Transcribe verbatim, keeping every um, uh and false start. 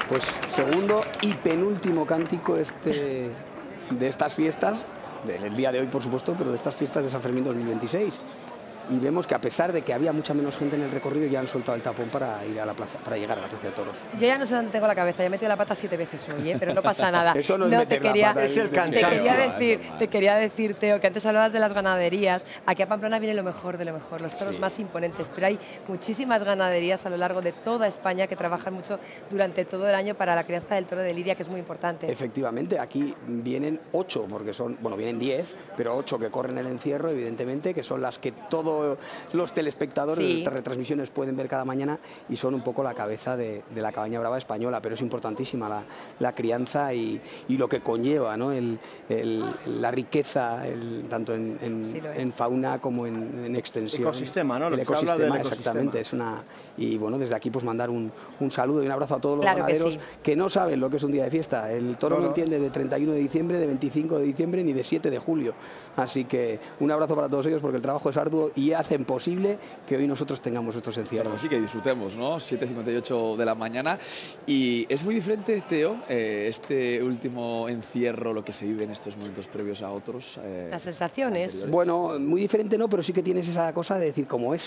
Pues segundo y penúltimo cántico este, de estas fiestas, del día de hoy por supuesto, pero de estas fiestas de San Fermín dos mil veintiséis. Y vemos que a pesar de que había mucha menos gente en el recorrido, ya han soltado el tapón para ir a la plaza, para llegar a la plaza de toros. Yo ya no sé dónde tengo la cabeza, ya he metido la pata siete veces hoy, ¿eh? Pero no pasa nada. Eso no es no, meter te la quería, pata, es el te cansancio. quería Ah, decir, es te quería decir, Teo, que antes hablabas de las ganaderías. Aquí a Pamplona viene lo mejor de lo mejor, los toros Sí. más imponentes, pero hay muchísimas ganaderías a lo largo de toda España que trabajan mucho durante todo el año para la crianza del toro de lidia, que es muy importante. Efectivamente, aquí vienen ocho, porque son, bueno, vienen diez, pero ocho que corren el encierro, evidentemente, que son las que todos los telespectadores Sí. de estas retransmisiones pueden ver cada mañana y son un poco la cabeza de, de la cabaña brava española, pero es importantísima la, la crianza y, y lo que conlleva, ¿no? el, el, la riqueza, el, tanto en, en, Sí lo es. en fauna como en, en extensión. Ecosistema, ¿no? Lo El que se habla ecosistema, del ecosistema. exactamente. Es una, y bueno, desde aquí pues mandar un, un saludo y un abrazo a todos los Claro que ganaderos sí. que no saben lo que es un día de fiesta. El toro No, no no. entiende de treinta y uno de diciembre, de veinticinco de diciembre ni de siete de julio. Así que un abrazo para todos ellos porque el trabajo es arduo y hacen posible que hoy nosotros tengamos estos encierros. Claro, así que disfrutemos, ¿no? siete cincuenta y ocho de la mañana. Y es muy diferente, Teo, eh, este último encierro, lo que se vive en estos momentos previos a otros. Eh, Las sensaciones. anteriores. Bueno, muy diferente no, pero sí que tienes esa cosa de decir, como es